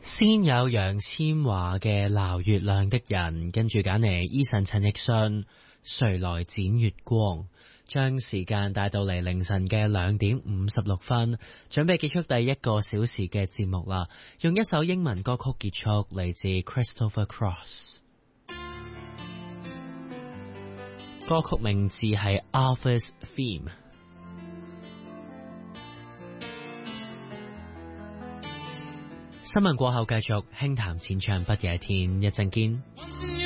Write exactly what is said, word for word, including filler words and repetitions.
先有楊千嬅嘅撈月亮的人，跟住揀嚟 Eason 陳奕迅誰來剪月光，將時間帶到嚟凌晨嘅兩點五十六分，準備結束第一個小時嘅節目啦。用一首英文歌曲結束，嚟自 Christopher Cross， 歌曲名字係 Arthur's Theme。新聞過後繼續輕談淺唱不夜天，一陣見。